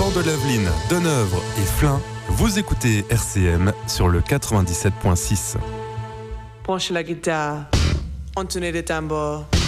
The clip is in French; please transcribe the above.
Chandelavline, Donœuvre et Flins, vous écoutez RCM sur le 97.6. Branchez la guitare, entonez les tambours.